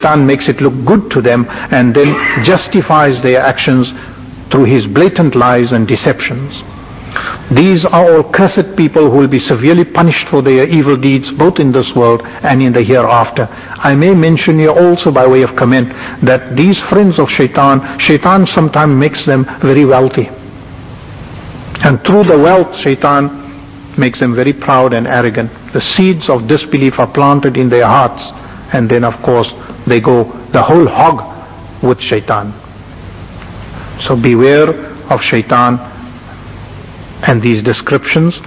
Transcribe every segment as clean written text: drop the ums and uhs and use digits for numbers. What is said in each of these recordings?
Shaitan makes it look good to them and then justifies their actions through his blatant lies and deceptions. These are all cursed people who will be severely punished for their evil deeds both in this world and in the hereafter. I may mention here also by way of comment that these friends of Shaitan sometimes makes them very wealthy. And through the wealth, Shaitan makes them very proud and arrogant. The seeds of disbelief are planted in their hearts, and then of course they go the whole hog with Shaitan. So beware of Shaitan and these descriptions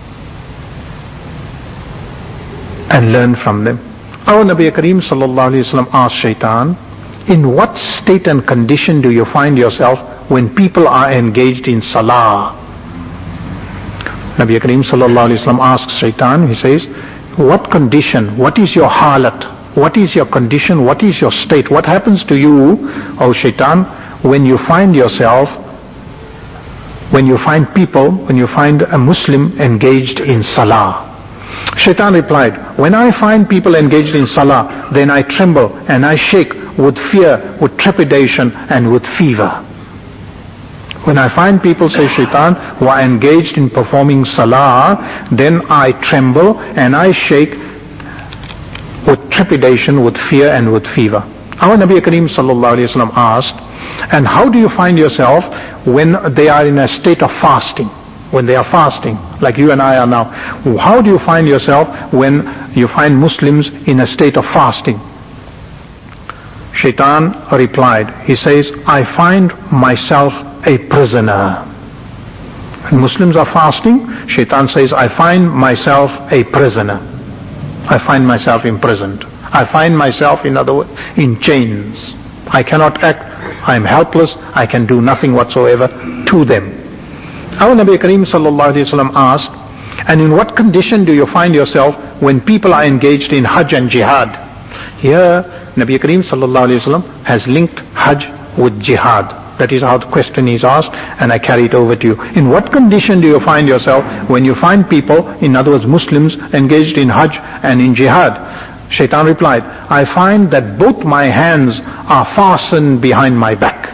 and learn from them. Our Nabi Kareem sallallahu alaihi wasallam asked Shaitan, in what state and condition do you find yourself when people are engaged in salah? Nabi Kareem sallallahu alaihi wasallam asks Shaitan, he says, what condition, what is your halat, what is your condition, what is your state, what happens to you, O Shaitan, when you find yourself, when you find people, when you find a Muslim engaged in salah? Shaitan replied, when I find people engaged in salah, then I tremble and I shake with fear, with trepidation and with fever. When I find people, says Shaitan, who are engaged in performing salah, then I tremble and I shake with trepidation, with fear and with fever. Our Nabi Kareem sallallahu alaihi wasallam asked, and how do you find yourself when they are in a state of fasting? When they are fasting, like you and I are now. How do you find yourself when you find Muslims in a state of fasting? Shaitan replied, he says, I find myself a prisoner. When Muslims are fasting, Shaitan says, I find myself a prisoner. I find myself imprisoned. I find myself, in other words, in chains. I cannot act. I am helpless. I can do nothing whatsoever to them. Our Nabi Kareem sallallahu alaihi wasallam asked, and in what condition do you find yourself when people are engaged in Hajj and Jihad? Here, Nabi Kareem sallallahu alaihi wasallam has linked Hajj with Jihad. That is how the question is asked, and I carry it over to you. In what condition do you find yourself when you find people, in other words Muslims, engaged in Hajj and in Jihad? Shaitan replied, I find that both my hands are fastened behind my back.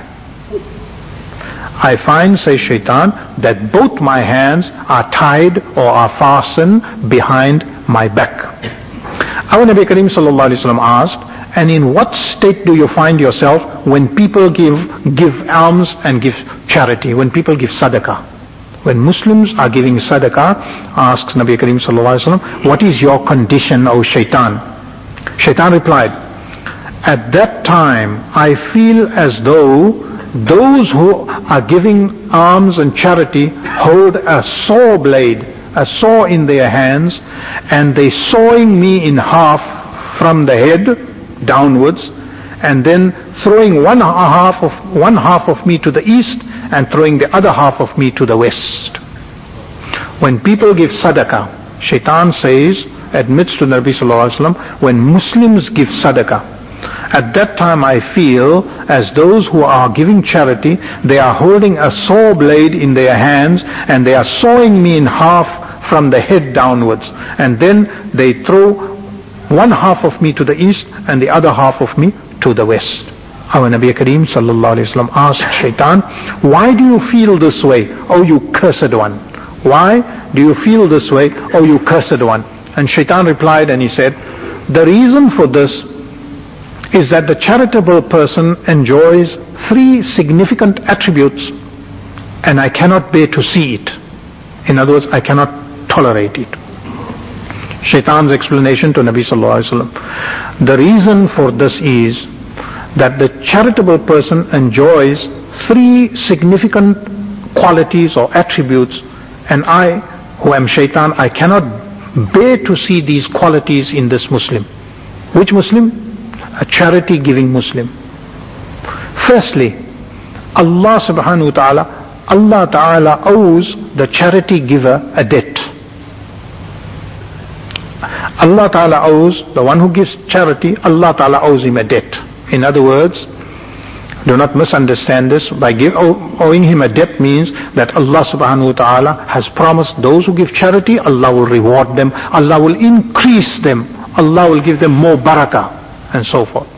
I find, says Shaitan, that both my hands are tied or are fastened behind my back. Our Nabi Kareem sallallahu alaihi wasallam asked, and in what state do you find yourself when people give alms and give charity, when people give sadaqah? When Muslims are giving sadaqah, asks Nabi Kareem sallallahu alaihi wasallam, what is your condition, O Shaitan? Shaitan replied, at that time I feel as though those who are giving alms and charity hold a saw blade, a saw in their hands, and they sawing me in half from the head downwards, and then throwing one half of me to the east and throwing the other half of me to the west. When people give sadaqah, Shaitan says, admits to Nabi sallallahu alaihi wasallam, when Muslims give sadaqah, at that time I feel as those who are giving charity, they are holding a saw blade in their hands and they are sawing me in half from the head downwards, and then they throw one half of me to the east and the other half of me to the west. Our Nabi Kareem sallallahu alaihi wasallam asked Shaitan, why do you feel this way, O you cursed one? Why do you feel this way, O you cursed one? And Shaitan replied and he said, the reason for this is that the charitable person enjoys three significant attributes and I cannot bear to see it. In other words, I cannot tolerate it. Shaitan's explanation to Nabi sallallahu alaihi wasallam, the reason for this is that the charitable person enjoys three significant qualities or attributes, and I, who am Shaitan, I cannot bear to see these qualities in this Muslim. Which Muslim? A charity giving Muslim. Firstly, Allah subhanahu wa ta'ala, Allah ta'ala owes the charity giver a debt. Allah ta'ala owes, the one who gives charity, Allah ta'ala owes him a debt. In other words, do not misunderstand this. By owing him a debt means that Allah subhanahu wa ta'ala has promised those who give charity, Allah will reward them, Allah will increase them, Allah will give them more barakah, and so forth.